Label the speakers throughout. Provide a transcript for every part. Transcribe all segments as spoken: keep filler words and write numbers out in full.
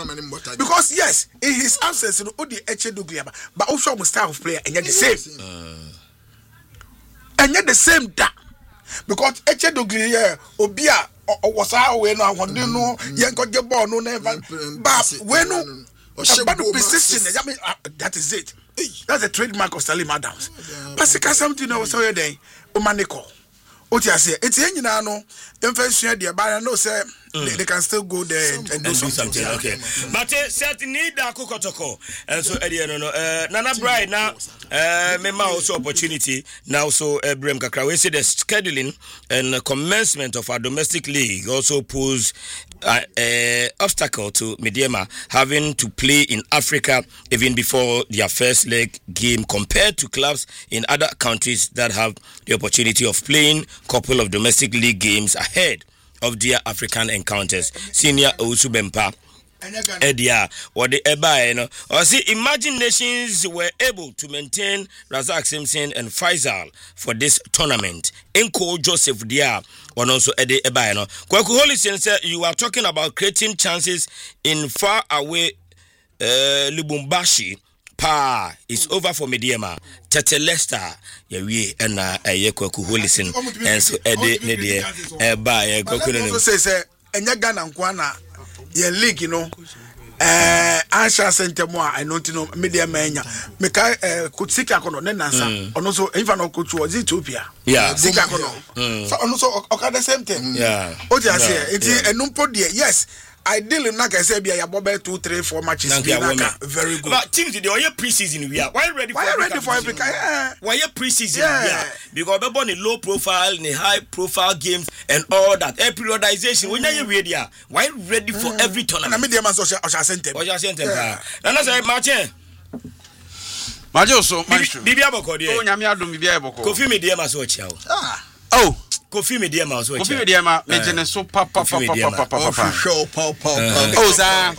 Speaker 1: Because yes, in his absence, you know, all the Echedoglia, but also my style of player, and yet the same, and yet the same that because Echedoglia, Obia, was our way now. One day, no, young got your ball, no never, but when no, about the position, I mean, that is it. That's a trademark of Salim Adams. But because something I was already day, Omaniko. What you say? It's any now. No, them first share the but I know say they, they can still go there and, and do something.
Speaker 2: Okay, but uh, certain need that kokotoko. And so Eddie, no, no, Nana Bride now. Uh, Mema also opportunity now. So Ebrem Kakra, we say the scheduling and the commencement of our domestic league also pose uh, uh, obstacle to Mediema having to play in Africa even before their first leg game compared to clubs in other countries that have the opportunity of playing couple of domestic league games ahead of their African encounters. Senior Ousubempa Edia or the Eba, you know, or see, imagine nations were able to maintain Razak Simpson and Faisal for this tournament. Enko Joseph Dia, or also Eddie Eba, you know. Kwaku Holison said you are talking about creating chances in far away uh, Lubumbashi. Pa is over for Mediema. Tete Leicester, yeah, we and uh, Kwaku Holison, and so Eddie Nedia Eba, yeah, Kwaku.
Speaker 1: Say, say, and Yagan and Kwana. Yeah, league, you know. Uh, Ansha Center more. I know to know media mania. Meka uh, Kutsika kono nenansa. And also even no coach was Ethiopia.
Speaker 2: Yeah.
Speaker 1: Zika kono. So and also okay the same thing.
Speaker 2: Yeah.
Speaker 1: What you say? It's a numpo there. Yes. Ideally, like I said, be a bobe two, three, four matches. Very good.
Speaker 2: But teams, they are pre-season. We are why ready for
Speaker 1: why
Speaker 2: Africa?
Speaker 1: ready for Africa? Yeah.
Speaker 2: Why are pre-season?
Speaker 1: Yeah.
Speaker 2: Yeah. Because we're born in low profile, in high profile games, and all that. A periodization. When are you ready? Why ready for mm. every tournament?
Speaker 1: And I media man so shall send them.
Speaker 2: Or shall send them. And that's why Martin.
Speaker 3: Majo so maestro.
Speaker 2: Bibi aboko de.
Speaker 3: Oh nyame adom bibi aboko.
Speaker 2: Kofi Mediema so chia.
Speaker 3: Ah. Oh.
Speaker 2: Kofi Mediema so chia.
Speaker 3: Kofi Mediema me jene so pa pa pa pa pa pa.
Speaker 1: Show pa pa.
Speaker 3: Oh za.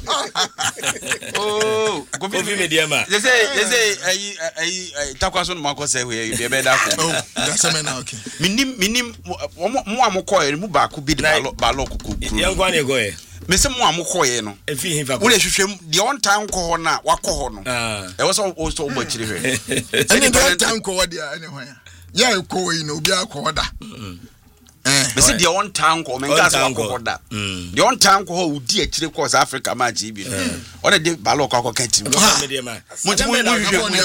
Speaker 3: Oh,
Speaker 2: Kofi Mediema.
Speaker 3: They say they say ayi ayi takwaso no makose we you be da ko.
Speaker 1: Oh, that's me now okay.
Speaker 3: Minim minim mo amokọ mu ba ko bi de balo balo kuku.
Speaker 2: Yankwa na go e.
Speaker 3: Me se mo amokọ ye no.
Speaker 2: Efi hinfa.
Speaker 3: Wo le hwehwem de on time ko ho na wakọ ho no.
Speaker 2: Ah.
Speaker 3: E wo so wo so bo chiri hwe.
Speaker 1: Any time ko wa dia anywhere. Yeah, ko we no obi akọ da.
Speaker 3: Eh, me say the on town ko men gas ko da. The on town ko ho udi akire ko South Africa ma ji bi. O de de balo ko ko kanti. Mo ti mo mo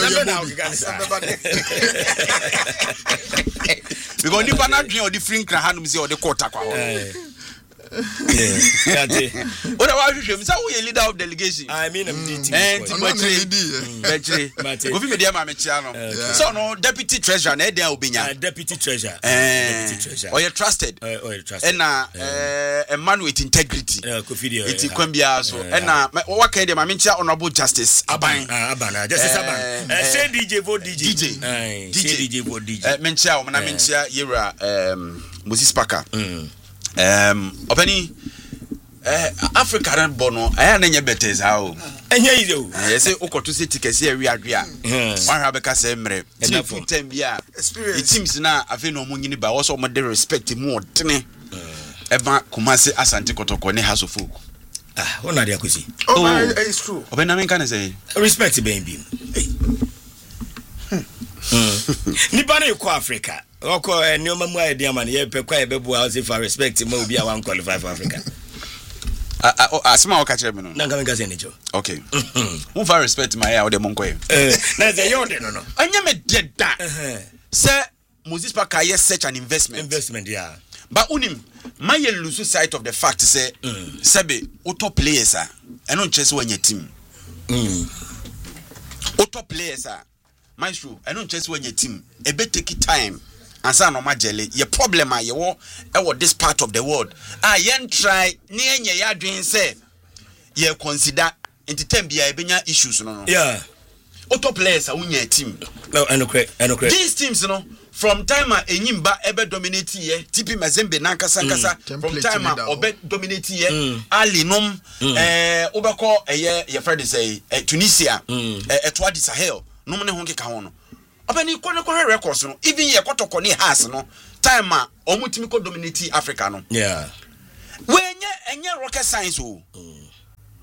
Speaker 3: because nipa na dwen o di free nkra hanum say o de quarter kwa ho.
Speaker 2: Yeah, kati.
Speaker 3: Oda wa hwehwem say we leader of delegation.
Speaker 2: I mean I'm meeting.
Speaker 3: Eh, Betri. Betri. Go fi me dia ma me chia no. So no deputy treasurer na e dia obenya.
Speaker 2: Deputy treasurer.
Speaker 3: Deputy treasurer. Or you trusted.
Speaker 2: Or you trusted.
Speaker 3: And na a man with integrity.
Speaker 2: Eh, ko video.
Speaker 3: It kwambia so. And na what kind dem ma me chia honorable justice Aban.
Speaker 2: Ah, Aban. Justice Aban. Eh, say D J vote D J.
Speaker 3: D J.
Speaker 2: Eh, say D J vote D J.
Speaker 3: Eh, me chia o na me chia yera um Moses Parker. Mm. Um, openi eh Africa ran bono aya na nye betes ha o
Speaker 2: enye ize o
Speaker 3: eh say okoto se tikese awi adua wan ha beka se mre ti fu tem bia
Speaker 1: experience
Speaker 3: teams na afi no mo nyini ba wo so mo de respect mu odene eba Kumasi Asante Kotoko ne House of Folk
Speaker 2: ah wona dia kwesi
Speaker 1: oh it's true
Speaker 3: opena men kan say
Speaker 2: respect ben bi ni ba na ko Africa oko eni o mamu ade amane ye pe kwa ebebu house for respect ma obi a wan qualify for Africa
Speaker 3: asma o ka kire me no
Speaker 2: na ngam ga say ne jo
Speaker 3: okay who for respect my ya o de monko e
Speaker 2: eh na say yo de no no
Speaker 3: anya me de da say Moses Parker yes search an investment
Speaker 2: investment yeah
Speaker 3: but unim my lose sight of the fact say sebe auto players ah eno nchese wanya team
Speaker 2: mm
Speaker 3: auto players ah maestro eno nchese wanya team e be take time ansa no majele ye problem a ye wo e wo this part of the world ah yen try ni enye ya dwen say ye consider entitem bia e benya issues no no
Speaker 2: yeah
Speaker 3: auto players a unya team
Speaker 2: no eno correct eno correct
Speaker 3: these teams no from time a enyimba ebe dominate ye T P Mazembe nankasa nkasa from time a obe dominate ye mm. Ali nom mm. eh obeko eye ye friend say eh, Tunisia mm. eh, Etwadi Sahel nom ne ho nkeka ho no obani ko ne ko records no even ye kotoko ne has no time a omutimi ko dominate Africa no
Speaker 2: yeah
Speaker 3: wenye enye rocket science o mm.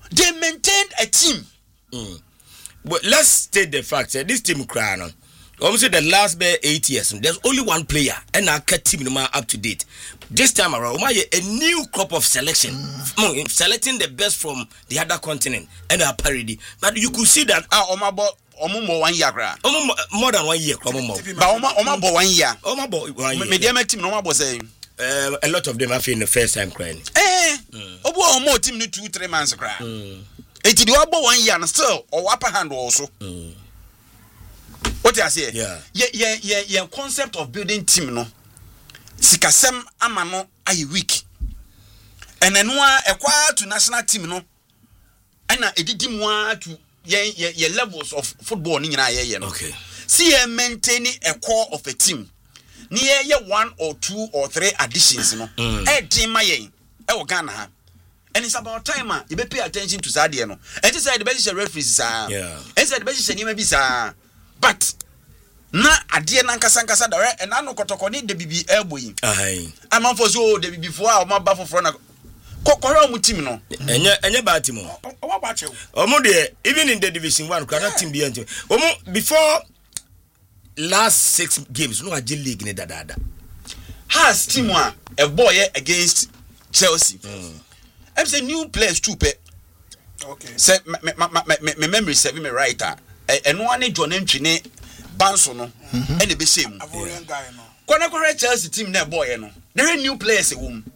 Speaker 3: they maintained a team.
Speaker 2: Mm. But let's state the fact that this team crying on. Almost the last bare eight years, there's only one player, and I kept team no up to date. This time around, a new crop of selection, mm. selecting the best from the other continent and a parody. But you could see that
Speaker 3: ah, Omabo, Omo one year,
Speaker 2: more than one year, Omo,
Speaker 3: Omabo one year,
Speaker 2: Omabo one year.
Speaker 3: Media team, Omabo saying
Speaker 2: uh, a lot of them have been the first time crying.
Speaker 3: Eh, Obo Omo team need two three months cry. It did Obo one year and still or upper hand also. Mm. What I say?
Speaker 2: Yeah.
Speaker 3: Yeah, yeah, yeah, yeah. Concept of building team no. Sikasem amano ayi weak. And then one acquire to national team no. And na edidi mo to yeah yeah yeah levels of football ni nyina yeah no.
Speaker 2: Okay.
Speaker 3: See you maintaining a core of a team. Ni yeah one or two or three additions no. Eh team ma yen. Eh wo Ghana ha. And it's about time ah you be pay attention to Sadia no. And this side the best referees ah.
Speaker 2: Yeah.
Speaker 3: And said the best ni maybe sa. But na adie na nkasa nkasa da and na no kotoko ni de bibi elbow yi
Speaker 2: ahan
Speaker 3: amanfo so de bibi fo a o ma ba foforo na kokoro mu team no
Speaker 2: enye enye ba team
Speaker 1: o wa ba che
Speaker 2: o mo de even in the division one kana team bi ante o mo before last six games no age league ne dadada
Speaker 3: has team a a boy against Chelsea mm. I'm say new players too pe
Speaker 1: okay
Speaker 3: say me me memory serve me right ah eno ane John Ntwene Banso no and the be shame
Speaker 1: Avoyan guy no
Speaker 3: kwana kwa Chelsea team na boy no there new players e wom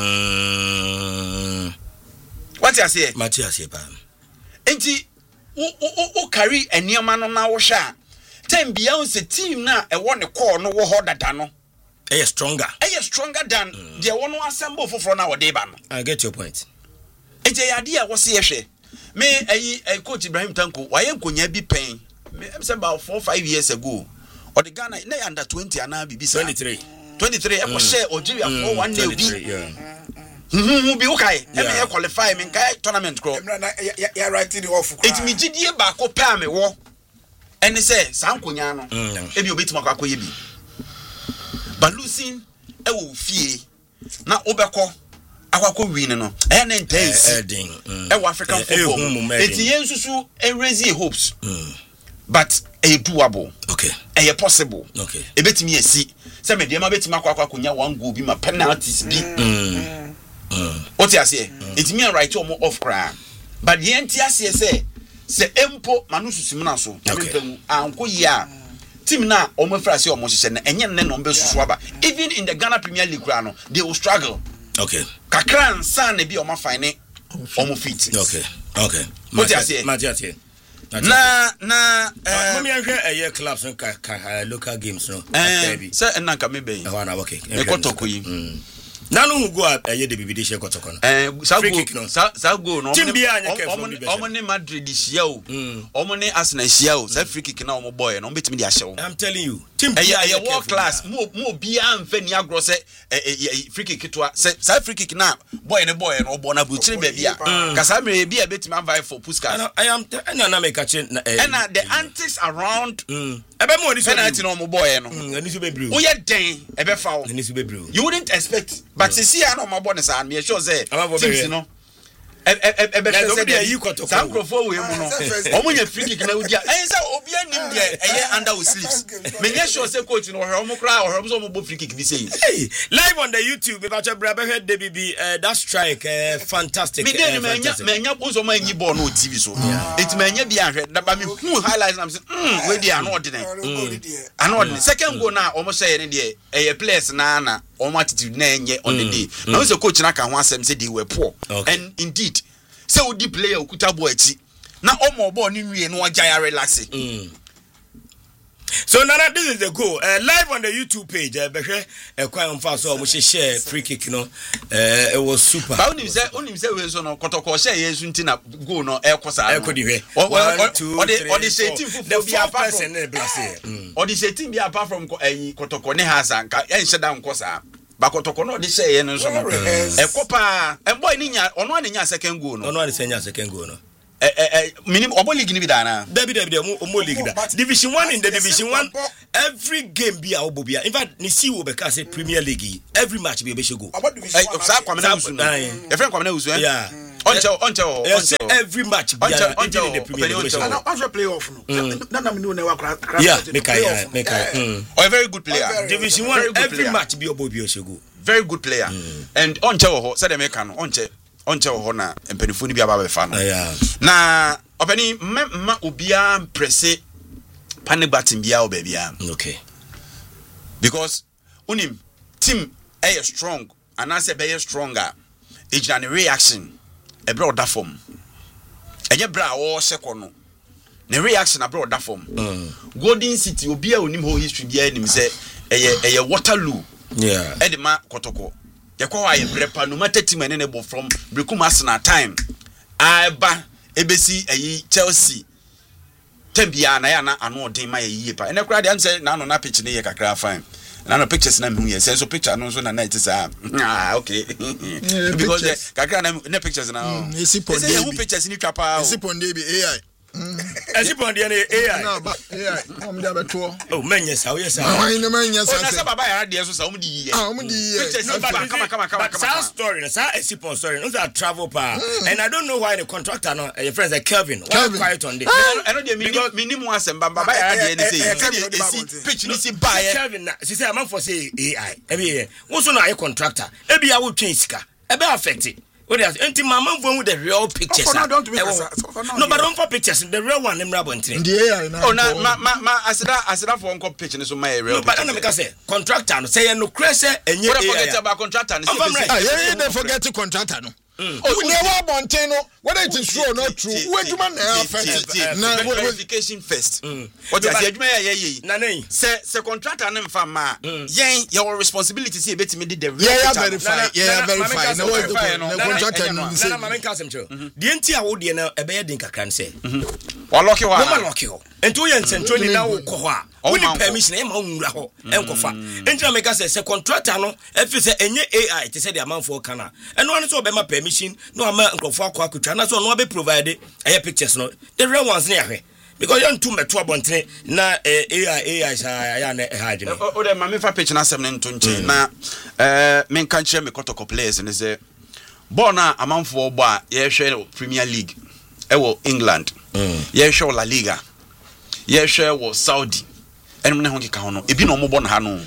Speaker 2: mm
Speaker 3: what you say
Speaker 2: Matthias Epa
Speaker 3: enti o o o carry enioma no na wo hwa time bia on se team na e wo ne call no wo ho dada no
Speaker 2: e stronger
Speaker 3: e stronger than the one who assemble for na wo dey ba no.
Speaker 2: I get your point
Speaker 3: enti ya dia wo se ye hwe me ayi coach Ibrahim Tanko waye nkonya bi pen me say about four five years ago or the Ghana na under twenty ana bibi sa
Speaker 2: twenty-three
Speaker 3: twenty-three e ko share Algeria for one day bi
Speaker 2: yeah
Speaker 3: mhm bi ukai e me qualify me kai tournament ko
Speaker 1: ya right the off
Speaker 3: it me gidie ba ko pa me wo ene say sa nkonya no e bi obetima kwa akoye bi but losing e wo fie na obekọ akwakọ win no e na intense e wo African football eti yensusu e raise hopes but e doable
Speaker 2: okay
Speaker 3: e possible
Speaker 2: okay
Speaker 3: e betimi esi se me de ma betimi akwakọ akonya one goal bi ma penalties bi mm what you say it me right omo off cry but the entia say say se empo manususim na so empemu anko ya team na omo fra say omo hye na enye ne no be susu aba even in the Ghana Premier League no they will struggle
Speaker 2: okay
Speaker 3: kakran san na bi omo fine omo fit
Speaker 2: okay okay
Speaker 3: what you say
Speaker 2: Matthias
Speaker 3: na na
Speaker 2: eh mo mi ahwe eye clubs no ka local games no
Speaker 3: eh say na nka me be
Speaker 2: e wana okay
Speaker 3: e kotoko yi
Speaker 2: nanu hu go eye de bibidi she kotoko no
Speaker 3: eh sa sa go no
Speaker 2: omo
Speaker 3: ne Madrid hia o omo ne Arsenal hia o sa free kick na omo boy no betimi de ahye o
Speaker 2: I'm telling you team
Speaker 3: eh eh world class mo mo bia amfa ni agro se free kick to sa free kick na boy ne boy no obo na butire ba bia ka sa me bia betimi am for Puskas
Speaker 2: I am na na make a change
Speaker 3: and the antics around
Speaker 2: ebe mo ni so
Speaker 3: penalty no omo boy no
Speaker 2: ani so be brew
Speaker 3: wo ye den ebe fa o
Speaker 2: ani so be brew
Speaker 3: you wouldn't expect but see see no omo boy ne sa me sure say teams no e e e be say dey
Speaker 2: yi kotoko
Speaker 3: some crofo we mu no omo nya free kick na udia eh say obi anim dey eh under with sleeves me nya sure say coach no omo kra omo so omo bo free kick bi say
Speaker 2: hey live on the YouTube about your brother head D B B that strike uh, fantastic
Speaker 3: me dey me nya me nya bo so ma nyi ball no T V so it me nya bi ahwe da ba me hu highlights am say mm we dey an ordinary an ordinary second goal na omo say ne dey eh players na na omo attitude na enye on the day na we say coach na ka ho asem say they were poor and indeed say we di player okuta bo achi na omo ball ni nwie no agya relax mm.
Speaker 2: So Nana, this is the goal. Uh, live on the YouTube page, uh, behwe uh, kwa mfa so mo share free kick no. Uh, it was super.
Speaker 3: Ba oni say oni say we so no kotoko share yesu nti na goal no e kosa.
Speaker 2: E kodi hwe.
Speaker 3: one two three the team
Speaker 2: the four person in the blase.
Speaker 3: Or the team be apart from eh kotoko ne hazan ka e nhyeda nkosa. Ba kotoko no de share no so no. E kopa e boy ni nya ono ani nya second goal no.
Speaker 2: Ono ani nya second goal no.
Speaker 3: Eh eh minimum obo league ni bi dana
Speaker 2: David David omo league da division one in the division one every game be a obo bia in fact ni see we be ka say Premier League every match be be go
Speaker 3: sa kwamena usu no e friend kwamena usu eh
Speaker 2: yeah
Speaker 3: Onche onche
Speaker 2: onche every match
Speaker 3: onche
Speaker 2: onche in the Premier League.
Speaker 1: Na onche playoff no. Na na me know na wa kra.
Speaker 2: Yeah, make I make I.
Speaker 3: Oh, a very good player.
Speaker 2: Division one every match be obobi osego.
Speaker 3: Very good player. And onche wo ho say dem make no onche onche wo ho na empanifo ni bi aba be fa no.
Speaker 2: Yeah.
Speaker 3: Na opani ma obia presse panic button bia o bia.
Speaker 2: Okay.
Speaker 3: Because unim team is strong and I say be stronger. It's an reaction. A broad form. And your bra or second no. The reaction abroad that form. Golden City will be a unim whole history behind him say a Waterloo. Yeah. Edema Kotoko. The call I brepa no matter team and enable from Brekumasna time. I ba A B C a Chelsea. Tembia na and no day my year. And I cried and said, no, no, pitch in the car fine. And no pictures na me say so picture no so na night is ah okay because the kakra na pictures now is it who pictures ni twapa
Speaker 1: is it on dey be A I
Speaker 2: is it on dey A I
Speaker 1: na ba A I am dey beto
Speaker 2: oh man yes how yes
Speaker 1: ah why no man yes
Speaker 3: oh na say baba ya dey so sa um di
Speaker 1: ah um di
Speaker 3: pictures no come come come come
Speaker 2: some story na say is it on story no say travel pa and I don't know why the contractor no your friends like Kelvin why quiet on this
Speaker 3: I know dey minimum asem baba ya dey say pitch ni si buy
Speaker 2: Kelvin na she say am for say A I ebi wo so na contractor ebi ya wo twen sika ebe affect what is anti mama phone with the real pictures
Speaker 1: no
Speaker 2: but don't for pictures the real one them rabontin
Speaker 1: the A I
Speaker 3: oh na ma ma ma asida asida for one picture so my real
Speaker 2: but na make say contractor no say no crazy enye
Speaker 3: what forget about contractor no
Speaker 1: ah you dey forget the contractor no oh we never bonten no whether it is true or not true we aduma na affect
Speaker 3: na verification first what is aduma ya ye
Speaker 2: na nay
Speaker 3: say say contractor no mfa ma yen your responsibility say betimi the real
Speaker 1: yeah verify yeah verify na what the contractor no
Speaker 2: say na mama kasem cho the enti a wo de na ebe ye din kakran say
Speaker 3: wa lock wa
Speaker 2: ma lock ho enti wo ye nsentro ni na wo kɔ ho a wo ni permission e ma nwura ho enkofa enti na make say say contractor no efi say enye A I te say the amanfo kana eno ane so be ma permission no ama nkrofo akwa akutwa na so no be provide aye pictures no the real ones na ahwe because you too meto abontene na A I A I sa ya na hard ni
Speaker 3: o de ma me fa picture na asem ne nto nche na eh men kan kire me kotoko players ne say ball na amanfo bo a ye hwe Premier League e wo England ye hwe La Liga ye hwe wo Saudi enum ne ho kika ho no ebi no mo bo na ha no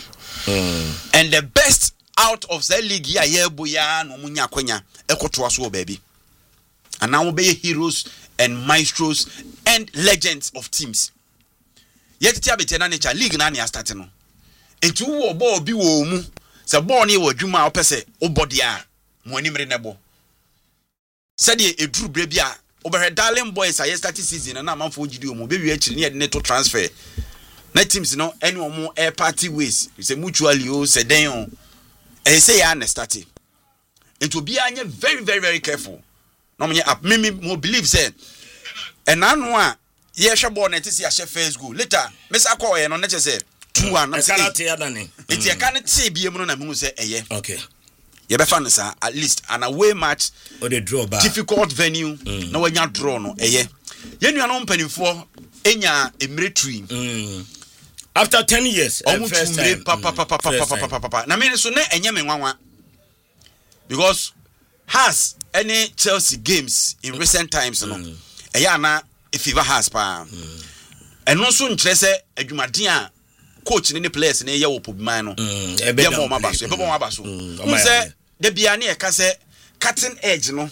Speaker 3: and the best out of the league ya ye boya no munya kwanya ekoto aso baby and now be heroes and maestros and legends of teams yet tia beti na nature league na na start no etu wo ball bi wo mu se ball ni wo dwuma opese obodi a mo animre nebo said e eduru bre bi a obere darling boys a start season na amanfo gidi o mo be wi akiri ne ne to transfer na teams no any omo air party ways say mutually o se den o e say ya na start it will be anya very very very careful no me me me believe say and anu a ye hwe ball na tisi a hwe first goal later me sa call ye no na che say two one na say
Speaker 2: it
Speaker 3: e ka ne tie bie mu na me hu say eye
Speaker 2: okay
Speaker 3: ye be fa no sa at least an away match
Speaker 2: or the draw back
Speaker 3: difficult venue mm. na wanya draw no eye ye nua no mpanifo enya emretui
Speaker 2: mm. after ten years uh, first time
Speaker 3: pa pa pa pa pa pa pa pa na me so na enye me nwanwa because has any Chelsea games in recent times no eya na efiva has pa eno so nkyere se adwumaden a coach ne players ne ye wo pobiman no e be mo mabaso e be mo mabaso un se de bia ne e ka se cutting edge no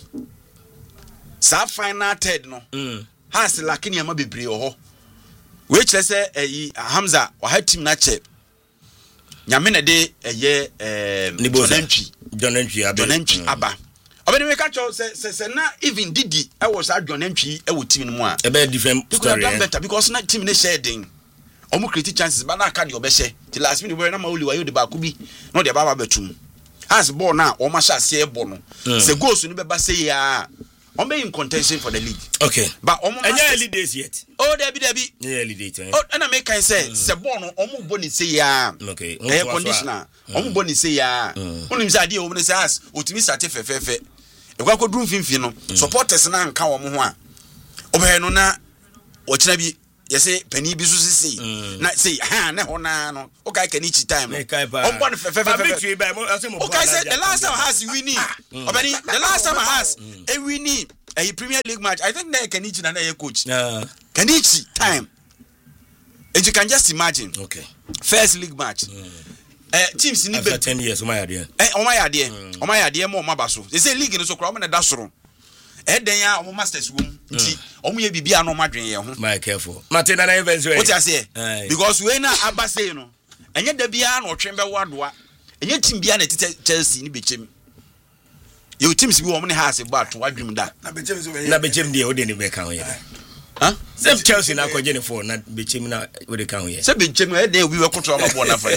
Speaker 3: sa final third no has lakini ama bebre ho we kyere se eyi Hamza wa ha team na che nyame na de eye eh Jonentwi
Speaker 2: Jonentwi aba
Speaker 3: Jonentwi aba obedi we catch say say say na even Didi e was that Jonentwi e wo team no mu a
Speaker 2: e be different story
Speaker 3: better because na team ne sharing omo create chances but na ka de obehye till last minute we na ma oli wa yo de ba ku bi no de ba ba betum as ball na o ma sha se ball no say goals no be ba say ya on be in contention for the league
Speaker 2: okay
Speaker 3: but omo
Speaker 2: and early days yet
Speaker 3: oh there be there be
Speaker 2: early days eh
Speaker 3: oh na make I say say ball no omo bo ni say ya
Speaker 2: okay
Speaker 3: air conditioner omo bo ni say ya onim say ade o bo ni say as otimi start fe fe fe e kwa kodru mfimfi no supporters na nka wo mo ho a obehye no na wo kira bi you say penny bi so see na say ha na ho na no okay Kenichi time on one fe fe fe okay say the last time has winning obani the last time has a winning a Premier League match I think na Kenichi na na coach Kenichi time and you can just imagine
Speaker 2: okay
Speaker 3: first league match eh teams ni
Speaker 2: after ten years o my idea
Speaker 3: eh o my idea o my idea mo ma ba so they say league no so kra o na da soro eh den ya o masters wom nti o mo ye bibia no madwen ye ho
Speaker 2: my careful Martin na events we
Speaker 3: what you say because we na abase no enye da bia na otwen be wadoa enye team bia na tete Chelsea ni bechem you teams bi wo mo ne ha ase ba to wadwum da
Speaker 1: na bechem so
Speaker 2: na bechem dia o de ne be kan ye huh same Chelsea na ko je ne for na bechem na o de kan ye
Speaker 3: se bechem e dey we we control ma ball na fa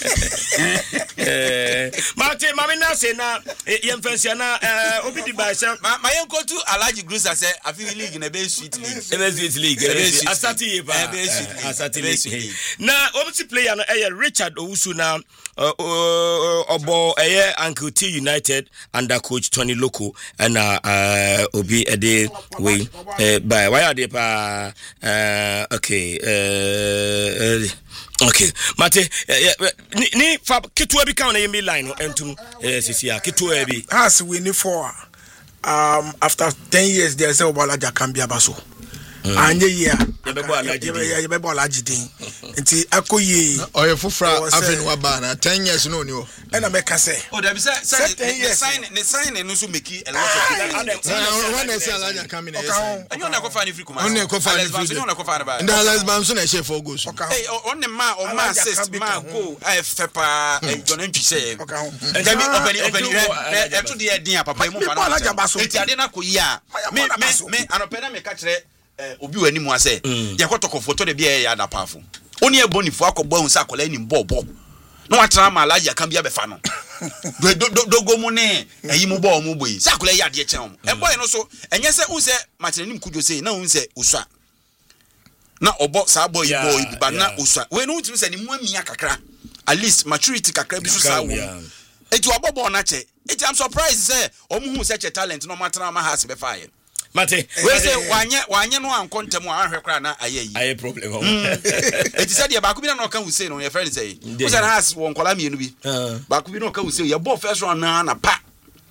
Speaker 2: eh Martin mama na say na yem fancy na eh obi di by say
Speaker 3: ma yen go to Alhaji Grusa say afi league na be sweet league
Speaker 2: e be sweet league asati ye ba asati league na obi player no eh Richard Owusu na obo eh Uncle T United under coach Tony Loco and uh obi ede we eh by why are they pa uh okay uh okay mate ni fa ketua bi kan na yemi line no entum eh sisia ketua bi
Speaker 1: has we ni for um after ten years there say Obalaja can be abaso anye year
Speaker 2: ye be bo Alaji
Speaker 1: ye be bo Alaji din nti akoye
Speaker 4: oye fufra aven wa ba na ten years no ni o
Speaker 1: e na make say
Speaker 3: oh there be say the sign the sign no so make a lot of
Speaker 4: people when they say Alaji come in
Speaker 3: and you na go find free kuma
Speaker 4: on go find free
Speaker 3: you na go find ba
Speaker 4: and Alaji bam so na share for goals
Speaker 3: hey on the man on man assist man go I fepa e John Ntwi say dem be open open e to the din papa mu fa na enti ade na ko yi a me me anopena me ka kire obi wani mu ase ye kwotoko photo de bia ya da pafo oni e bonifo akogbo hu sa akola ni bobo no watra ma Alaji aka bia be fa no dogo mu ne ayi mu bo mu boyi sa akola ya de chen mo e boy no so enye se unse matrenim kudwo sei na unse usua na obo sa boy boy bi ba na usua we no unti se ni mu amia kakra at least maturity kakra bi so sa wo eti obobo na che eti I'm surprised say omu hu such a talent no matra ma has be fire
Speaker 2: mate
Speaker 3: we say wanye wanye no ankontem ahwe kra na ayeyi
Speaker 2: aye problem
Speaker 3: eti said ya ba ku bi na no kan use no your friend say we say has won kola mienu bi ba ku bi no kan use ya bo first round na na pa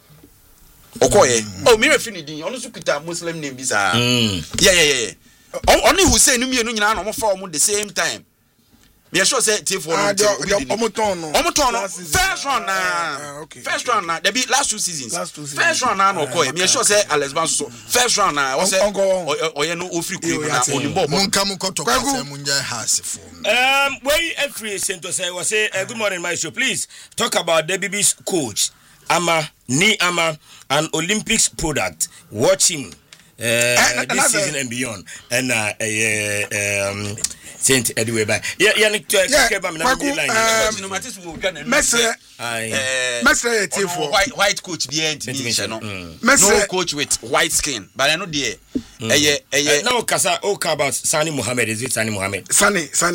Speaker 3: okoye oh mi refi ni din onu su kuta Muslim name bi sa yeah yeah yeah oni Hussein mienu nyina na mo fa mo the same time me sure say T four no
Speaker 1: omoton no
Speaker 3: omoton no first round na first round na there be last two seasons first round na no okoye me sure say Alex Banso first round na o say oye no ofri ku na onimbo
Speaker 4: monka mo kotoka say munja hasifo
Speaker 2: um when every center say was say uh, good morning my show please talk about the B B's coach Ama Ni Ama an Olympics product watch him uh, uh, this season and beyond and uh, uh um Saint anyway by yeah yeah nick keba na line
Speaker 3: no matis wo gwa na
Speaker 1: mesre eh mesre T four
Speaker 3: white white coach bi enti no no coach with white skin but I know there eh eh
Speaker 2: now kasa o ka about Sani Mohammed is it Sani Mohammed
Speaker 1: Sani Sani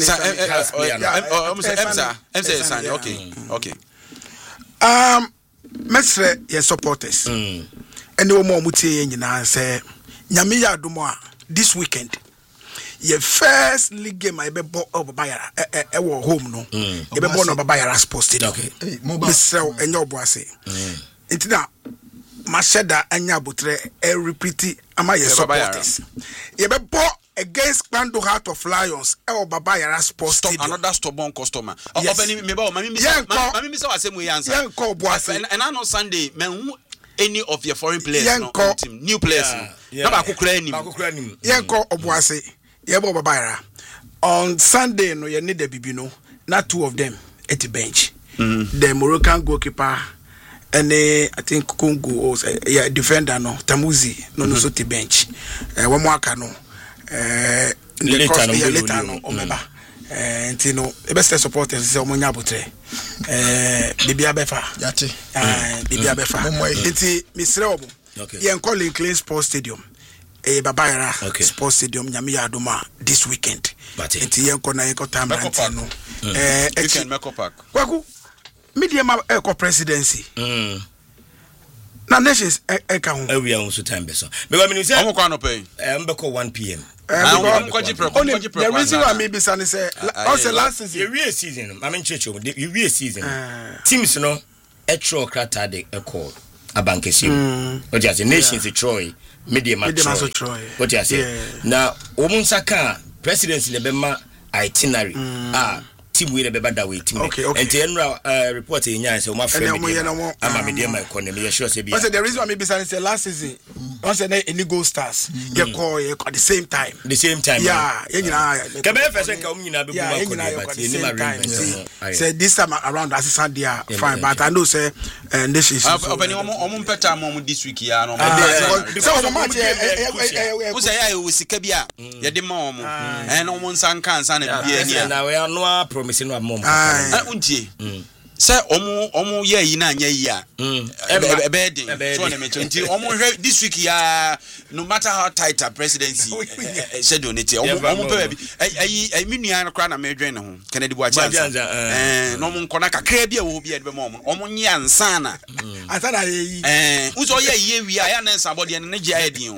Speaker 3: Emsa Emsa Sani okay okay
Speaker 1: um mesre your supporters and no more mutie nyina say nyame ya adomo a this weekend your first league game I be bought over Bayara e wo home no e be born over Bayara Sports Stadium okay me sell enyo boase intina ma sheda anya botre e repeat ama your supporters e be bought against Kwando Heart of Lions e wo Bayara Sports Stadium
Speaker 3: another stubborn customer obeni me ba mami mi mami mi say wasem we answer
Speaker 1: yen ko boase
Speaker 3: and I know Sunday men any of your foreign players no team new players na ba kokura nim
Speaker 2: ba kokura nim
Speaker 1: yen ko oboase Yebo Babayara. On Sunday, no, you need the bibi no. Not two of them at the bench. Mm-hmm. The Moroccan goalkeeper and the I think Congo or yeah defender no Tamuzi no no so the bench. Uh, one more no. Uh,
Speaker 2: later no
Speaker 1: later no omeba. Uh, you know, the best supporters is Omonya Botre. Uh, Bibi Abefa.
Speaker 4: Yati.
Speaker 1: Uh, Bibi Abefa. It's Mister Obo. Okay. Yeah, calling Clean Sports Stadium. Eh Babayara okay. Sports Stadium nyame ya adoma this weekend. Enti yenko na yenko time no. Eh
Speaker 3: weekend Meko Park.
Speaker 1: Kwaku media ma eko presidency. Mm. Na nations e ka ho.
Speaker 2: E wi an so time beso. Me wa me say
Speaker 3: am kwa no pay.
Speaker 2: E mbeko one p m.
Speaker 1: The reason why maybe Sunny say, also last season,
Speaker 2: the real season, I mean, Church, the real season, teams no, extra crata de a call, a bankesim, what you say, nations, Troy, medium, Troy, what you say. Now, Omunsaka, presidency, the Bema itinerary, ah. Team we never that way team. Okay, okay. And the uh, report in Yan, so my friend, I'm a medium economy. Sure, say
Speaker 1: the reason why maybe say last season, once a any gold stars, you call at the same time.
Speaker 2: The same time.
Speaker 1: Yeah, you know.
Speaker 2: Come here, first, come in.
Speaker 1: Yeah, you know. Say this time around, as Sunday, fine. But I know say, and this is.
Speaker 3: Open your mom better mom this week. Yeah, no.
Speaker 1: So the match,
Speaker 3: who say I will see Kabia? You the mom, and almost uncans and
Speaker 2: now we are no. Missing one mom.
Speaker 3: Ah, untie. Say omo omo ye yi na anya yi a. Mm. Bedding. So na me twenty. Omo this week ya no matter how tight a presidency schedule it. Omo omo pe bi. Ayi ayi mi nua no kra na me dwen ne ho. Kennedy Boachianza. Eh, no mo nkona kakra bi a wo bi e be mo omo. Omo nyi ansa na.
Speaker 1: Ansa na ye yi.
Speaker 3: Eh, uzo ye yi wi a ya na nsa body ne gi a din o.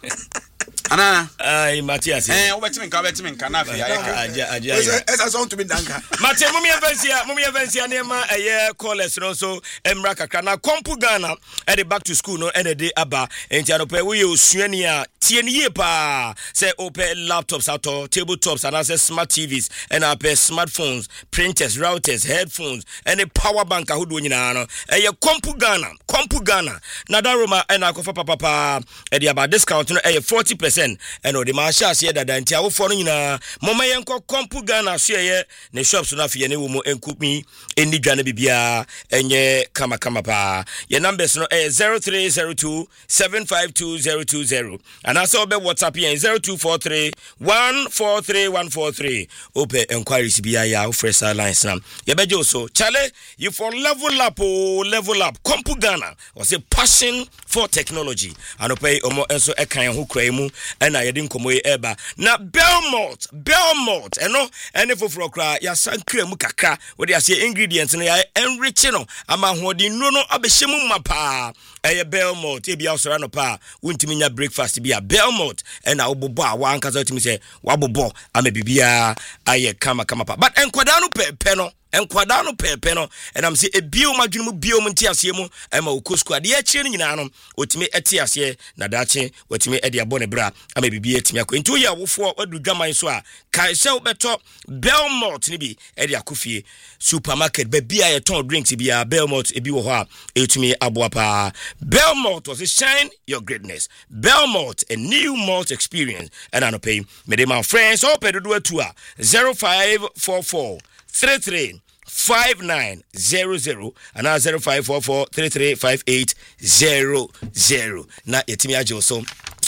Speaker 3: Ana
Speaker 2: ai Matthias
Speaker 3: eh obetime nka obetime nka na afia
Speaker 1: aja aja esa so to be danka
Speaker 2: Matthias mummy evansia mummy evansia na ma eye callers no so emra kakra na kompu Ghana e back to school no e dey aba enti anope we osuani a tie ne ye pa say open laptops ato tabletops and as smart T Vs and ape smartphones printers routers headphones and a power bank ahodo nyina no eye kompu Ghana kompu Ghana na daroma e na akofa papa pa e dey aba discount no eye forty percent and the marshals here that anti our foreign na mama yenko kompu Ghana so ye ne shops no afie ne wo mo enkumi eni dwane bibia enye kama kama pa your numbers no eh zero three zero two seven five two zero two zero and also be WhatsApp here zero two four three one four three one four three open enquiries bia ya fresh lines na ye beje so chale you for level up oh level up kompu Ghana was a passion for technology and open omo enso ekan ho kra mu ena yedi nkomo e eba na Belmont Belmont eno ene foforo kra ya sankra mu kakra we dey say ingredients no ya enrich no ama hodi nro no abehemu mapa eye Belmont e bia osora no pa wontimi nya breakfast bia Belmont ena obobo a wan kasa otimi say wabobo ama bibia aye kama kama pa but enkwada no pepe no enkwada no pepe no and am say e bio madwunu mu bio mu ntiase mu ema okosku ade a chire nyina no otimi etiase na dache otimi ede abone bra ama bibia etimi akọ nti oya wofo wadu dwaman so a kai se obeto Belmont ni bi ede akofie supermarket ba bia ye ton drinks bia Belmont e bi wo ho a etimi aboa pa Belmont was shine your greatness Belmont a new malt experience and I pay me dey my friends all pedo do atu a zero five four four three three five nine zero zero and now zero five four four three three five eight zero zero na yetimi ajo so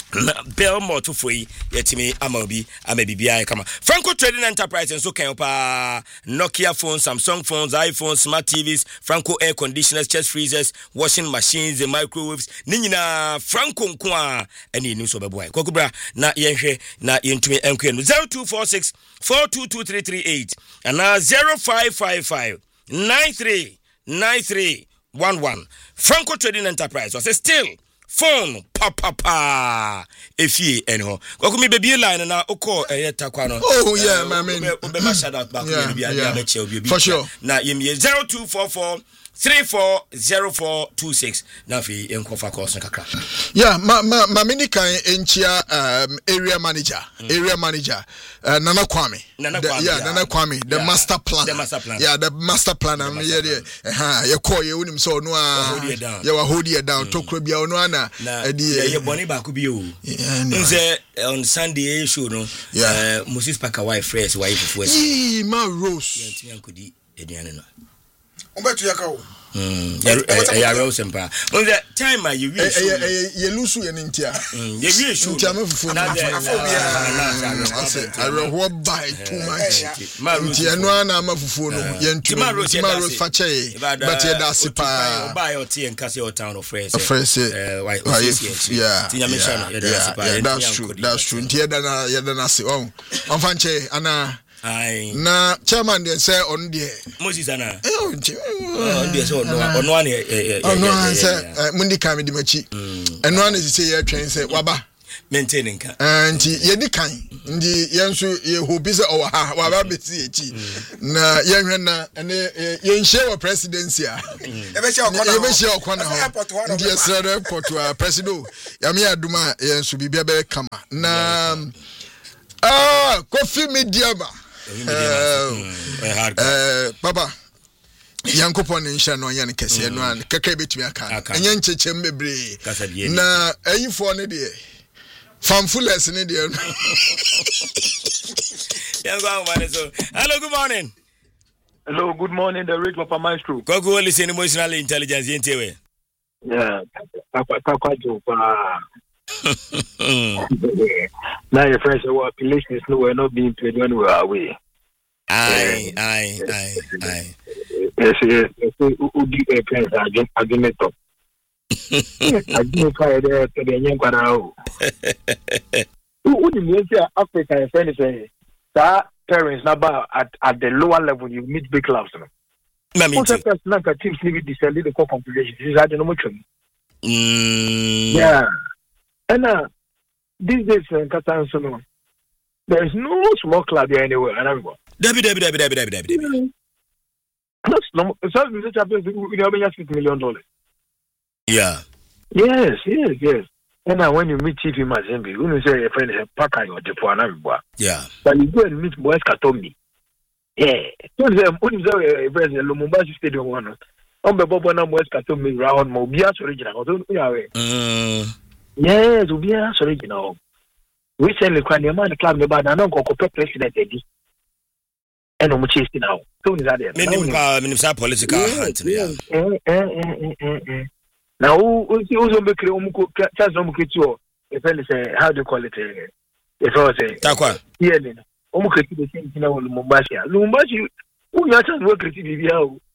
Speaker 2: Belmont to free yetimi amabi amebibia kama Franco Trading Enterprise and so kan pa Nokia phones, Samsung phones, iPhones, smart T Vs, Franco air conditioners, chest freezers, washing machines, and microwaves. Ninyina Franco nkwa eni ni so beboy. Kokubra na yenhwe na yentumi enkwenu zero two four six four two two three three eight and now zero five five five nine three nine three one one. Franco Trading Enterprise was still phone pa pa pa efie enho kokumi baby line na oko eh takwa no
Speaker 4: oh yeah my man
Speaker 2: obe ma shout out back we be ade abeche obi obi
Speaker 4: for sure
Speaker 2: na yemie zero two four four three four zero four two six na fi enkofa course kakra
Speaker 4: yeah ma ma ma mini kan enchia um area manager mm. area manager uh, Nana Kwame
Speaker 2: Nana
Speaker 4: the,
Speaker 2: Kwame
Speaker 4: yeah, yeah Nana Kwame the
Speaker 2: yeah.
Speaker 4: master planner
Speaker 2: the master planner
Speaker 4: yeah the master planner the yeah yeah eh ye call ye unim so no a yeah wa hold you down to kro bia no na
Speaker 2: e dey ye boni ba ko bi o nze on Sunday show no uh, Moses Parker wife fresh wife fufu
Speaker 4: eh ma Rose
Speaker 2: yantimi ankodi eduane no
Speaker 1: Umbetu yakao.
Speaker 2: Mm. Ya ya Rose mpa. On the time I you wish.
Speaker 4: Eh eh ye lusu ye ntia.
Speaker 2: Mm. Ye wish.
Speaker 4: Ntia ma fufu na. I will hold by too much. Ntia no ana ma fufu no. Ye ntu. Ma Rose fache. But ye da sipa.
Speaker 2: Buy your tea and cast your town of fresh.
Speaker 4: Fresh.
Speaker 2: Eh why?
Speaker 4: Yeah. That's true. That's true. Ntia da na ye da na se. Oh. Onfanche ana
Speaker 2: Aye.
Speaker 4: Na chairman dey say on there.
Speaker 2: Moses ana.
Speaker 4: Eh on
Speaker 2: there so no ono an eh
Speaker 4: ono an say mundi kam di machi. Eno an say ye twen say waba.
Speaker 2: maintaining ka
Speaker 4: and ye di kan ndi ye nso ye hobi se o ha wa ba beti echi na ye hwe na ene ye nhye wo presidency a
Speaker 1: e be she okona
Speaker 4: e be she okona ndi ye sere airport wa president ya me aduma ye nso bibia be kama na ah Kofi Media ba eh baba Yankopon nsha no nya ne kese no an kaka betumi aka enye nchechem bebre na ayifo ne de fanfulless ne de
Speaker 2: hello good morning
Speaker 5: hello good morning the rich papa maestro
Speaker 2: go go listen emotional intelligence yentewe
Speaker 5: yeah papa papa jo pa now your friends our relations no were not being paid when we were away.
Speaker 2: Aye, aye, aye, aye.
Speaker 5: Yes, yes. Who do a friends are just again it up. I didn't try there to the young one. Who do you say Africa friends say that parents number at at the lower level you meet big clubs. What's the person that teams leave descended the core compilation? This is I don't know much. Yeah. And uh, these days in Qatar, there is no small club here anywhere.
Speaker 2: Debbie, Debbie, Debbie, Debbie, Debbie, Debbie.
Speaker 5: That's no. So this happens. We have been six million dollars.
Speaker 2: Yeah.
Speaker 5: Yes, yes, yes. And now when you meet Chief in Mazembe, when you say a friend is a packer, you're the for another.
Speaker 2: Yeah.
Speaker 5: But you go and meet boys Katomi. Yeah. When you say when you say a friend in Lumumbashi Stadium, one. On the Bobo na boys Katomi round Mobia original. Don't you know?
Speaker 2: Mm.
Speaker 5: Yes, Mobia original. Recently, when the man club about I don't go president Eddie. And I'm chasing now. So is that there?
Speaker 2: Minimum political hunt. Yeah.
Speaker 5: Now, who also make Omuko Chas Omukicho? If I say, how do you call it? If I say,
Speaker 2: Takwa.
Speaker 5: Yeah, then Omuki the same thing with Lumumbashi. Lumumbashi, who not just work at T V.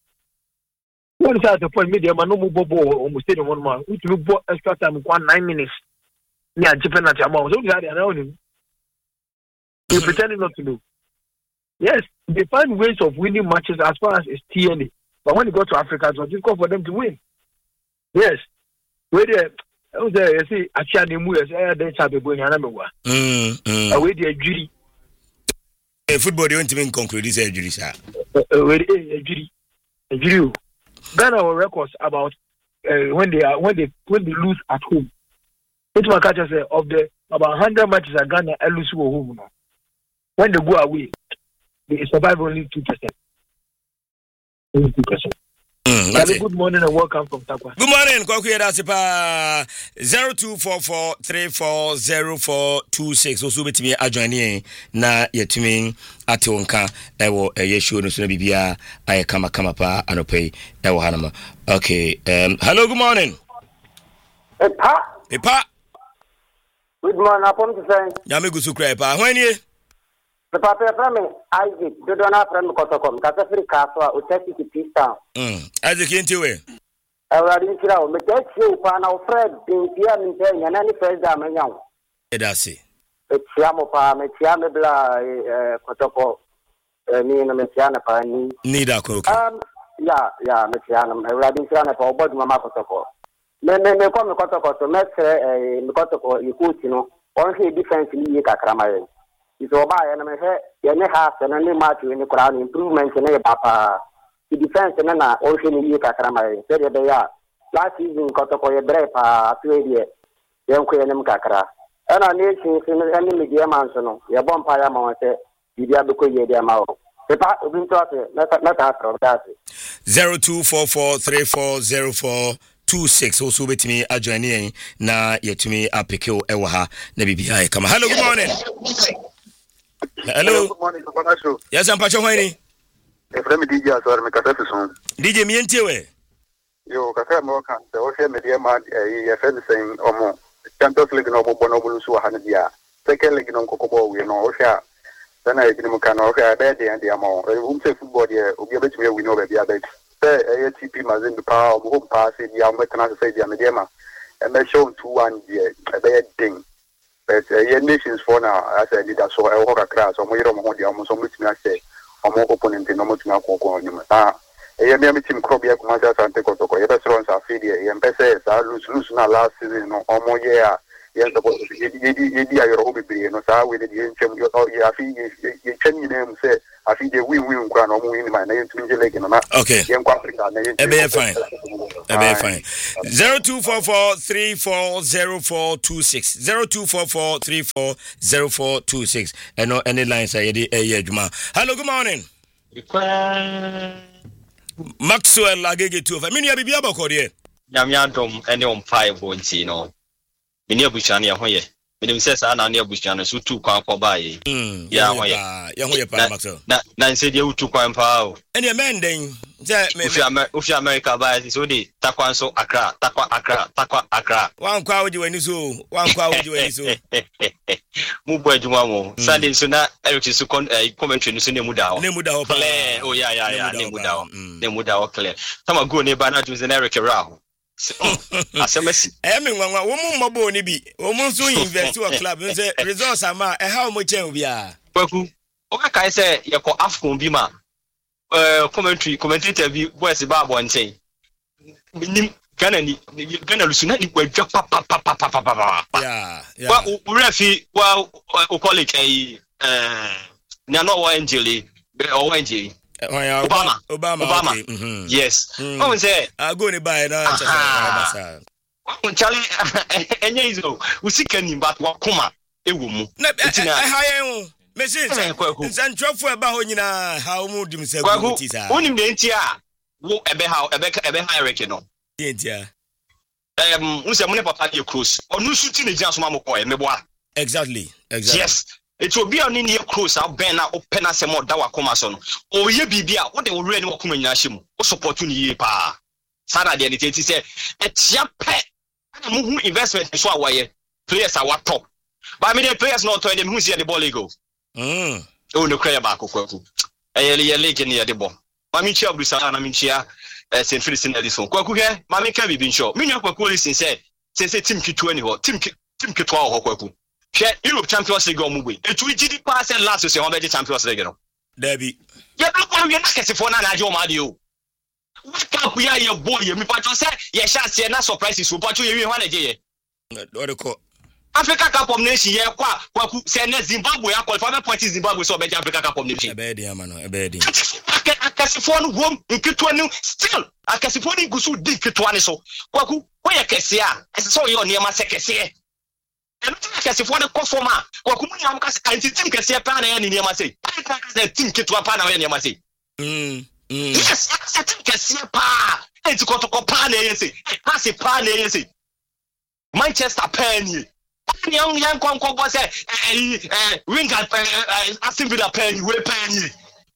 Speaker 5: One is at the point, media, man, no more bobo, almost one month. We took extra time, one nine minutes. Yeah, Japan at Yamao. So is that around him? You're pretending not to do. Yes, they find ways of winning matches as far as it's T N A. But when you go to Africa, it's difficult for them to win. Yes. Where they, I was there, you see, actually, I didn't have a boy, and I'm a one. Away the jury.
Speaker 2: Football, you want to conclude this jury, sir.
Speaker 5: Where a jury. A jury. Ghana our records about uh, when they are when they when they lose at home. It's my catcher say of the about one hundred matches at Ghana, I lose at home now. When they go away, they survive only two percent. Only two percent. Mm, good morning and welcome from Takwa.
Speaker 2: Good morning, Kokuya Dasipa zero two four four three four zero four two six. Also, with me, I join in na yetumin atonka ewo yeshu no suna bibia ay kama kama pa anope ewo hanama. Okay, um, hello, good morning.
Speaker 6: Epa.
Speaker 2: Epa.
Speaker 6: Good morning, upon to say.
Speaker 2: Yame gusukra epa. When ye?
Speaker 6: The papa from Isaac, the donor from Kotocom, Catafri Castle, Utaki to Pista.
Speaker 2: Hm, Isaac into it.
Speaker 6: I already know, but that's you, Pana Fred, in Pian, and any first damn young.
Speaker 2: Edasi.
Speaker 6: It's Yamopa, Metiamabla, Kotoco, Nina Metiana Pani.
Speaker 2: Nida cook.
Speaker 6: Um, yeah, yeah, Metianum, I already know for about Mamma Kotoco. Me me me come Kotoco, so let's say, Kotoco, you could, you know, only defense in Yakramay. So by and I say, you may have an only match in the crown improvement in a papa. The defense and then also in the Kakramay. Said they are last season, Kotoko, a brepa, two years, young Queen Kakra. And our nation is in the enemy, dear Mansono, your bonfire mountain, you have to call your mouth. The part of it, not after that.
Speaker 2: zero two four four three four zero four two six. Also with me, I join in na yetumi apekeo ewaha na bibia kama. Hello, good morning. Hello.
Speaker 7: Good morning, Papa Show.
Speaker 2: Yes, I'm Pacho Wayne.
Speaker 7: If let me D J as well, make a son.
Speaker 2: D J Mientewe.
Speaker 7: Yo, Kaka Mokan, the Ocean Media Man, a friend saying, or more. Champions League no Bonobo Su Hanadia. Second League no Cocobo, we know Osha. Then I didn't can okay, bed and the amount. Whom say football here, will be able to we know the other. Say, a T P Mazin the power of home pass, the American say the Mediama. And they show two one year, a bad thing. But uh, nations for now, as I did, so I walk across, or more on the almost on which I say, or more opponent in almost now. Ah, a young team Crobia Commander and take out the restaurants are feeding, and Pesa, I lose lose now last season or more year, yɛn support yɛdi yɛdi yɛdi ayɔrɔ bebree no saa wei de yɛn nkyɛn yɛ afi yɛ kyɛn nyinaa mu sɛ afi de win win nkura na ɔmo win ma na yɛn tumi gye leg no na yɛn kɔ Africa na yɛn
Speaker 2: ɛbɛyɛ fine ɛbɛyɛ fine zero two four four three four zero four two six zero two four four three four zero four two six ɛno ɛne line sɛ yɛde ɛyɛ adwuma. Hello, good morning. Maxwell Agege two of I mean ya bibia bako de
Speaker 8: nyamya dom ene on five nti no me ne abucha na ye ho ye me dem say sa na ne abucha no so tu kwan ko ba ye ya ho ye
Speaker 2: ya ho ye pa Maxwell
Speaker 8: na na nse de utu kwan pa o
Speaker 2: ene men den say me
Speaker 8: ofi America ba so de takwan so Accra takwa Accra takwa Accra
Speaker 2: wan kwa oji wani so wan kwa oji wani so
Speaker 8: mu bo adwuma mo Sunday so na Eric so commentary so ne mu da ho
Speaker 2: ne mu da ho
Speaker 8: clear oh yeah yeah yeah ne mu da ho ne mu da ho clear sama go ne ba na ju Eric ra ho asemesi
Speaker 2: eh me nwanwa wo mu mmobo ni bi wo mu so invest wo club say results ama e how mo chen bia
Speaker 8: kwaku o ka kai say ye ko Afcon bi ma eh commentary commentator bi voice ba bo nchen nim Ghana ni Ghana lusuna ni kwa pa pa pa pa pa pa
Speaker 2: yeah yeah
Speaker 8: wa u refi wa o college eh na no wa angeli o wa angeli Obama
Speaker 2: Obama
Speaker 8: Obama
Speaker 2: okay. mm-hmm.
Speaker 8: Yes o say
Speaker 2: ah go ni buy na chasa
Speaker 8: o chale enye izo usika ni but wa kuma ewo mu
Speaker 2: na hayen o message nsantwafo eba ho nyina ha mu dim se go ti sa
Speaker 8: onim de ntia wo ebe ha ebe ebe ha Eric no
Speaker 2: ntia
Speaker 8: um unse mo ne papa dey close onu su ti ne gina so ma mo ko e mebo a
Speaker 2: exactly exactly
Speaker 8: yes it will be on in your close out ben na open as mo da wa koma so no o ye bibia wo de wo re ni wo koma nyina hye mu wo support ni ye pa sana de ni ti say e tia pe na mo hu investment so awaye players are what top but me the players not to them who see the ball go
Speaker 2: mm
Speaker 8: o no cry back kwaku e ye ye league ni ye de ball ma mi chia brusa na mi chia Saint Philip in Edison kwaku he ma mi ka bi bi nsho mi nya kwaku listen say say team kitu ni ho team team kitu ho kwaku She Europe Champions League omugbe etu igidi pass last se one be Champions League no
Speaker 2: Derby
Speaker 8: ye ba kwa we na kesefo na na aje o ma de o what cup ya ye boy ye mi pacho say ye chance na surprises o pacho ye wi ho na je ye
Speaker 2: o de ko
Speaker 8: Africa Cup of Nations ye kwa kwaku say na Zimbabwe ya qualify be point Zimbabwe so be Africa Cup of Nations
Speaker 2: e be de ama no e be de
Speaker 8: akesefo no hom nketo anu still akesefo ni gusu di nketo ani so kwaku wo ye kese a ese so ye oni ma se kese and kase for the conforma ko kumu ya mka anti team kase pa na ya ni niam say kase team ketu pa na ya niam say
Speaker 2: mm mm
Speaker 8: yes team kase pa enti ko to ko pa na ya say pass pa na ya say Manchester Penny young young kon kon bo say eh winger Aston Villa Penny we Penny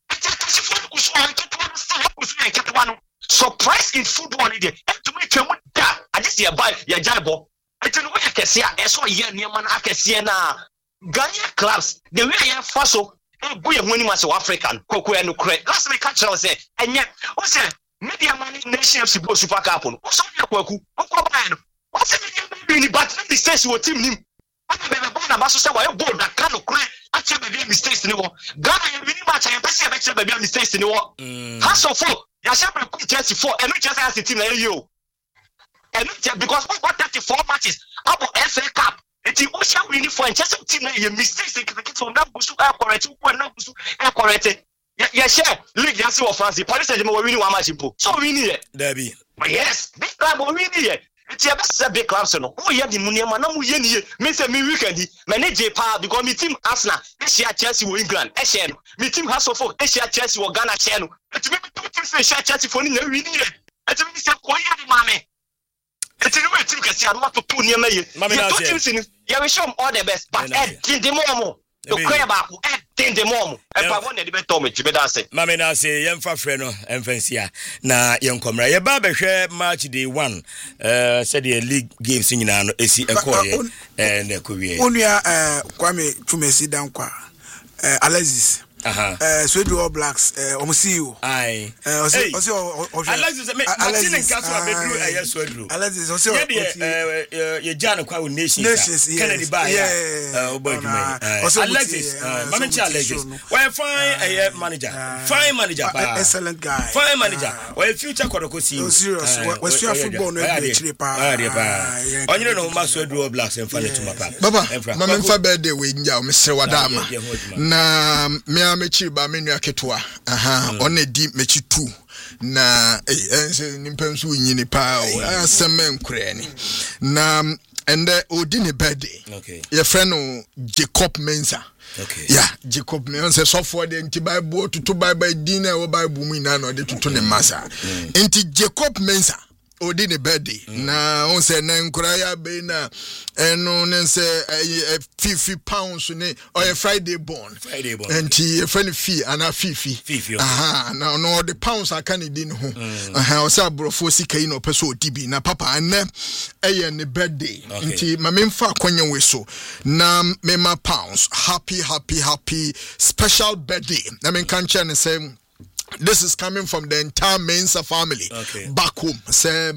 Speaker 8: surprise in football dey to me tell that I just hear by ya jaibo I tell you what kese a eso ye niam na akese na Ghana clubs the way I for so e go ye honi ma say African koko e no kre last week catch say enye o say media man nation F C Bo Super Cup no o so ye kwaku o ko ba no o say media ni but the stage wo team nim aka be be na ba so say wa ye bold that kind of kre acha be mistakes ni wo Ghana ye win match ye be say be say be mistakes ni wo has of four ya sha be ku Chelsea four and no Chelsea as team na you and because we got thirty-four matches about F A Cup it's the ocean winning for Chelsea team na ye mistakes from that busu e correct we na busu e correct ya share league ya see of France Paris Saint-Germain we winning one match impo so we win here
Speaker 2: Derby
Speaker 8: yes big club we win here it's your best big club so no who ye the money man na mu ye ni me say me weekend manage pa because me team Arsenal e share Chelsea we England e share no me team House of Folk e share Chelsea we Ghana share no it me two teams share Chelsea for ni na win here it me say ko ye the mame it's a new team kasi anu to to near me ye you wish them all the best but eh tin de momo the clear back eh tin de momo e pa won de be to me tibe da say
Speaker 2: mama na say yem fa frɛ no emfansia na yem komra ye ba behwɛ match day one eh said the league games nyina no esi ekɔ ye eh na ko wie
Speaker 1: onua eh Kwame Tumesi dankwa eh Alexis eh Sweden All Blacks eh omo C E O
Speaker 2: ai
Speaker 1: eh o se o se o
Speaker 2: Alexis me Martin Nkaso abedru eh Sweden
Speaker 1: Alexis o se
Speaker 2: eh ye Jan kwa wo nations Kennedy Bay eh obadwuma Alexis mama Alexis why fine eh manager fine manager pa
Speaker 1: excellent guy
Speaker 2: fine manager why future Kodoko C E O
Speaker 1: serious we see football no e chire pa
Speaker 2: onyere no ma Sweden All Blacks en fa ne tuma pa
Speaker 4: baba mama mfa birthday we nya o mesre wadama na me amechi ba menu aketoa aha on edi mechi two na eh nimpemsu nyini pa asem nkure ni na and odi ne birthday okay your friend no Jacob Mensah okay yeah Jacob Mensah so for the anti bible to to bible dinner or bible mu ina no de to ne masa anti Jacob Mensah odi ne birthday na on say na nkura ya be na eno ne say fifty pounds ne or Friday born
Speaker 2: Friday born
Speaker 4: anti e friend fee ana fifty aha na no the pounds aka ne din ho aha o say abrofo sika yi no peso odibi na papa ane eye ne birthday anti ma memfa akonya we so na mema pounds happy happy happy special birthday na men kan che ne say this is coming from the entire Mensah family okay. back home. Say,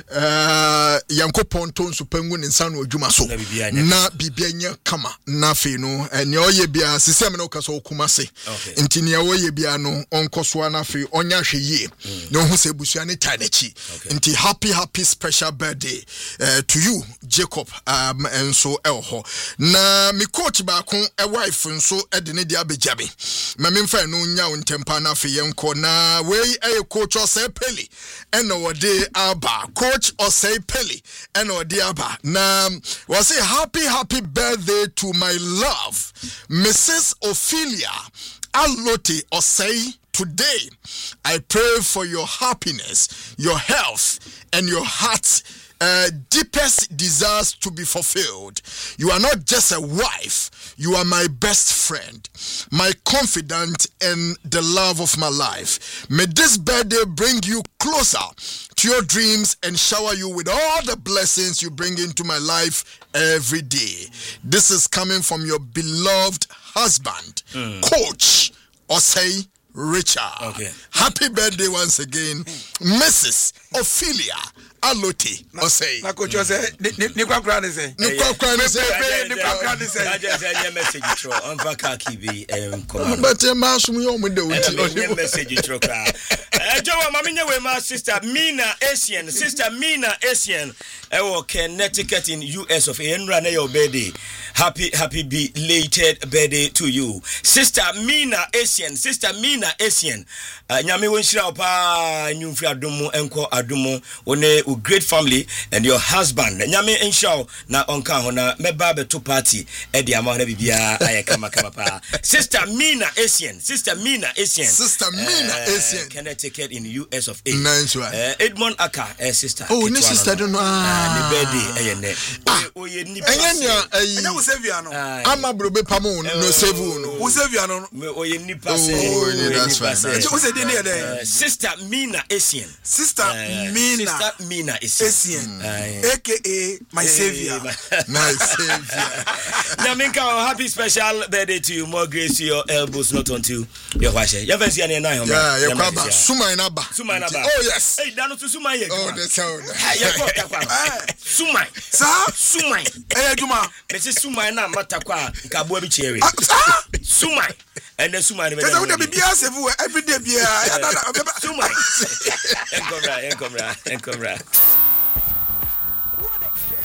Speaker 4: uh, Yanko Ponton Supengu in San Ojuma so na Bibianya Kama na Fino and Yoye Bia Sisemino Kaso Kumase. Intinia Oye Biano on Koswana Fi Onyashi ye. No who say Busiani Tanechi. Inti happy, happy special birthday uh, to you, Jacob. Um, and so Elho. Na mi coach back on a wife and so Edini Diabejabi. Mamimfa no nya untempana fi yenko. Na we a coach or say Peli and no day aba coach or say Peli and no day aba na was a happy happy birthday to my love Missus Ophelia Alote Osei. Today I pray for your happiness, your health and your heart Uh, deepest desires to be fulfilled. You are not just a wife, you are my best friend, my confidant and the love of my life. May this birthday bring you closer to your dreams and shower you with all the blessings you bring into my life every day. This is coming from your beloved husband, mm. Coach Osei Richard. Okay. Happy birthday once again, Missus Ophelia Alote Osei.
Speaker 1: Na coach say ni kwa kwa ni say.
Speaker 4: Ni kwa kwa ni say.
Speaker 1: Ni kwa kwa ni say.
Speaker 2: I just send a message through on vaka kibi em command.
Speaker 4: But e ma sum yo mo de wuti.
Speaker 2: Ni message through ka. Eh Jowa mama nye we ma sister Mina Asian, sister Mina Asian. E wo Connecticut in U S of A. Enra na your birthday. Happy happy belated birthday to you. Sister Mina Asian, sister Mina Asian. Nyame wonshira opa nyumfri adumo enko adumo one great family and your husband. Nyame enshaw na onka ho na meba beto party e dia ma na bibia aye kama kama pa. Sister Mina Asian, sister Mina Asian.
Speaker 4: Sister Mina uh, Asian.
Speaker 2: Connecticut in U S of A.
Speaker 4: Nice one.
Speaker 2: Uh, Edmond Aka, uh, sister.
Speaker 4: Oh, ni sister don't know.
Speaker 2: Ah, ni birthday e ne.
Speaker 4: Oh, ye ni. Enya eh.
Speaker 1: Na Usevia no.
Speaker 4: Ama brobe pamo no save no.
Speaker 1: Usevia no.
Speaker 2: Me o ye ni pass.
Speaker 4: Oh, that's fine.
Speaker 2: Uh, sister Mina Asian.
Speaker 1: Sister uh, Mina.
Speaker 2: Sister Mina Asian.
Speaker 1: Mm. Uh, A K A my savior.
Speaker 4: My savior.
Speaker 2: Naminka, happy special birthday to you. More grace to your elbows, not onto your wash. You have seen any nine.
Speaker 4: Yeah, you come back. Suma inaba.
Speaker 2: Suma inaba.
Speaker 4: Oh yes.
Speaker 2: Hey, Dano to Suma.
Speaker 4: Oh, that's how.
Speaker 2: Suma.
Speaker 1: Sa
Speaker 2: Suma.
Speaker 1: Hey, Juma.
Speaker 2: This is Suma na matakwa nkabo bi cherry. Suma. And then Suma.
Speaker 1: Because I would be every day. Suma.
Speaker 2: Enkomra, enkomra, enkomra.